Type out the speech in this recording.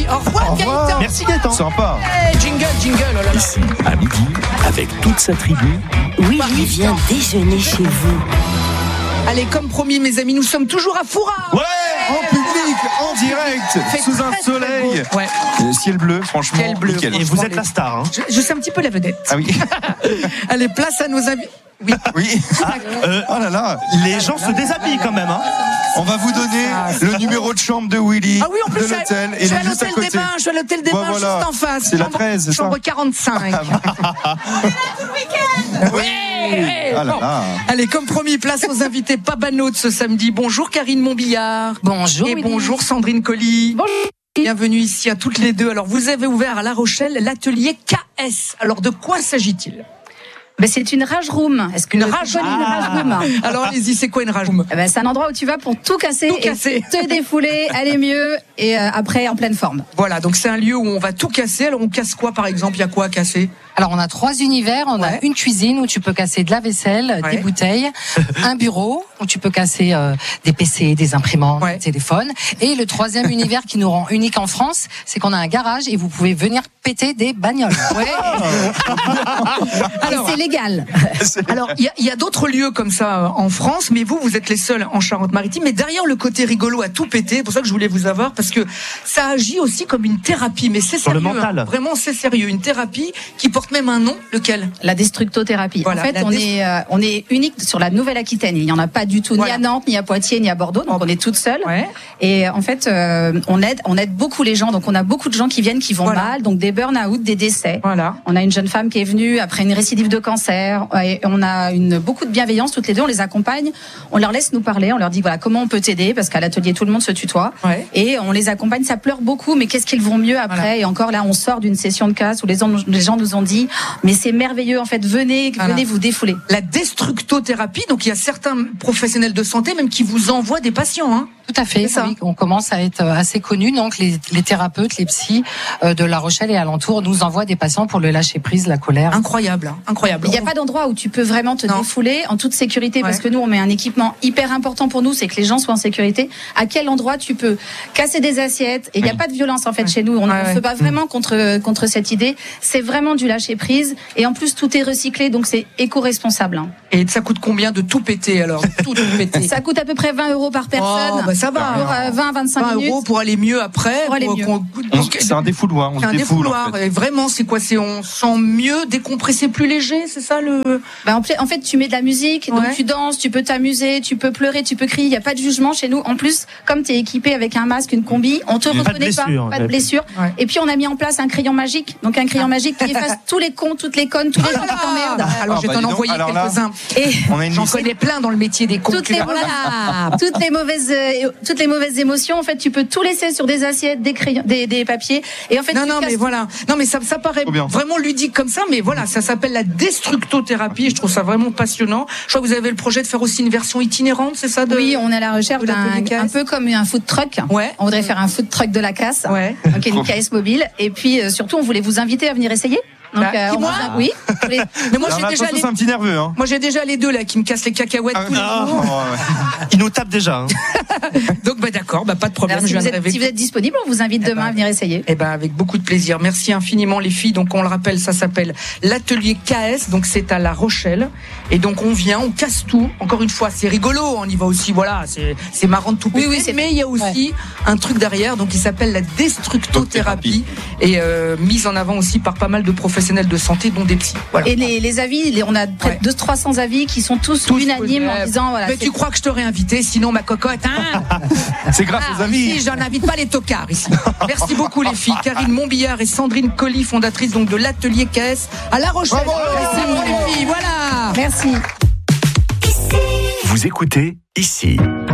Au revoir, Gaëtan. Merci Gaëtan. Sympa. Jingle, oh là là. Ici, à midi, avec toute sa tribu. Oui, vient déjeuner chez vous. Allez, comme promis, mes amis, nous sommes toujours à Fourard. Ouais, en public, en direct, Fait sous un très, très soleil. beau. Ouais. Ciel bleu, franchement. Ciel bleu. Nickel. Et vous êtes la star. Hein. Je suis un petit peu la vedette. Ah oui. Allez, place à nos invités. Oui. Oui. Oh là là. Les gens se déshabillent quand même. Hein. On va vous donner le numéro de chambre de Willy, Ah oui, en plus, de l'hôtel. je Et suis à il est juste à l'hôtel des côté. bains, juste en face. C'est la 13, c'est ça. Chambre 45. Ouais. Ah là Bon. là. Allez, comme promis, place aux invités pas banaux de ce samedi. Bonjour Karine Montbillard. Bonjour. Et Willy. bonjour Sandrine Colli. Bonjour. Bienvenue ici à toutes les deux. Alors, vous avez ouvert à La Rochelle l'atelier KS. Alors, de quoi s'agit-il? Ben, c'est une rage room. Est-ce que Une tu rage connais une rage room? Alors, allez-y, c'est quoi une rage room? Ben, c'est un endroit où tu vas pour tout casser, Tout casser. et te défouler, aller mieux et après en pleine forme. Voilà, donc c'est un lieu où on va tout casser. Alors, on casse quoi, par exemple? Il y a quoi à casser? Alors on a 3 univers, on Ouais. a une cuisine où tu peux casser de la vaisselle, Ouais. des bouteilles, un bureau où tu peux casser des PC, des imprimantes, Ouais. des téléphones, et le 3e univers qui nous rend unique en France, c'est qu'on a un garage et vous pouvez venir péter des bagnoles. Ouais. Et c'est légal. Alors, il y a d'autres lieux comme ça en France, mais vous êtes les seuls en Charente-Maritime. Mais derrière le côté rigolo à tout péter, c'est pour ça que je voulais vous avoir, parce que ça agit aussi comme une thérapie. Mais c'est Sur le sérieux, mental. hein. Vraiment, c'est sérieux. Une thérapie qui porte même un nom, lequel? La destructothérapie. Voilà, en fait, la on est unique sur la Nouvelle-Aquitaine. Il n'y en a pas du tout Voilà. ni à Nantes, ni à Poitiers, ni à Bordeaux. Donc on est toutes seules. Ouais. Et en fait, on aide beaucoup les gens. Donc on a beaucoup de gens qui viennent, qui vont Voilà. mal. Donc des burn-out, des décès. Voilà. On a une jeune femme qui est venue après une récidive de cancer. Et on a beaucoup de bienveillance toutes les deux. On les accompagne. On leur laisse nous parler. On leur dit voilà comment on peut t'aider parce qu'à l'atelier tout le monde se tutoie. Ouais. Et on les accompagne. Ça pleure beaucoup, mais qu'est-ce qu'ils vont mieux après? Voilà. Et encore là, on sort d'une session de casse où les gens nous ont dit mais c'est merveilleux en fait. Venez vous défouler. La destructothérapie, donc il y a certains professionnels de santé même qui vous envoient des patients, hein. Tout à fait, C'est ça. oui, on commence à être assez connus, donc les thérapeutes, les psys de La Rochelle et alentour nous envoient des patients pour le lâcher prise, la colère. Incroyable, hein. Incroyable. Il n'y a pas d'endroit où tu peux vraiment te Non. défouler en toute sécurité parce Ouais. que nous on met un équipement hyper important pour nous, c'est que les gens soient en sécurité. À quel endroit tu peux casser des assiettes? Et il n'y a pas de violence en fait chez nous. On Ouais, se bat vraiment contre cette idée. C'est vraiment du lâcher prise et en plus tout est recyclé donc c'est éco-responsable. Hein. Et ça coûte combien de tout péter alors? Tout péter. Ça coûte à peu près 20 € par personne. Oh, bah ça va. Pour 20-25 20 minutes. €. Pour aller mieux après. Pour aller mieux. C'est un défouloir. On C'est se un défoule. défouloir. En fait. Et vraiment, c'est quoi? C'est on sent mieux, décompressé, plus léger, c'est ça le. Bah, en fait, tu mets de la musique, donc Ouais. tu danses, tu peux t'amuser, tu peux pleurer, tu peux crier. Il n'y a pas de jugement chez nous. En plus, comme tu es équipé avec un masque, une combi, on te Pas de reconnaît blessure. pas de blessure. Ouais. Et puis on a mis en place un crayon magique, donc un crayon magique qui efface tous les cons, toutes les connes, tous les gens qui t'emmerdent. Alors, je vais bah, t'en dis donc, envoyer alors là, quelques-uns. Et On a une J'en liste. connais plein dans le métier des toutes les, concurrents. toutes les mauvaises émotions, en fait, tu peux tout laisser sur des assiettes, des crayons, des papiers. Et en fait, Non, tu non, casses mais voilà. Non, mais ça paraît Trop bien. vraiment ludique comme ça, mais voilà, ça s'appelle la destructothérapie. Je trouve ça vraiment passionnant. Je crois que vous avez le projet de faire aussi une version itinérante, c'est ça? Oui, on est à la recherche de l'atelier d'un, KS. un peu comme un food truck. Ouais. On voudrait faire un food truck de la casse. Ouais. Donc, une KS mobile. Et puis, surtout, on voulait vous inviter à venir essayer. Donc, Bah, qui, on moi vous oui. Mais moi, Alors j'ai là, déjà attention, les. c'est un petit nerveux. Hein. Moi, j'ai déjà les deux là qui me cassent les cacahuètes tous les jours. Ils nous tapent déjà. Hein. Donc, bah d'accord, bah pas de problème. Alors, je viendrai avec si vous êtes disponible, on vous invite demain ben, à venir essayer. Eh ben avec beaucoup de plaisir. Merci infiniment les filles. Donc on le rappelle, ça s'appelle l'atelier KS. Donc c'est à La Rochelle. Et donc on vient, on casse tout. Encore une fois, c'est rigolo. On y va aussi. Voilà, c'est marrant de tout péter. Oui, c'est mais il y a aussi un truc derrière. Donc il s'appelle la destructothérapie et mise en avant aussi par pas mal de professionnels de santé, dont des psys. Voilà. Et les avis, on a près de 300 avis qui sont tous unanimes en disant voilà. Mais tu crois que je t'aurais invité, sinon ma cocotte, hein? C'est grâce aux amis. Ici, j'en invite pas les tocards ici. Merci beaucoup les filles. Karine Montbillard et Sandrine Colli, fondatrices donc de l'atelier KS à La Rochelle. Bravo. Merci pour les filles, voilà. Merci. Vous écoutez Ici